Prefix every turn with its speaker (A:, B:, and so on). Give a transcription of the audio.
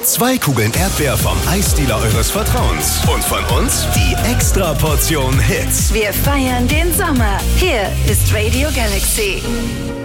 A: 2 Kugeln Erdbeer vom Eisdealer eures Vertrauens. Und von uns die Extra-Portion Hits.
B: Wir feiern den Sommer. Hier ist Radio Galaxy.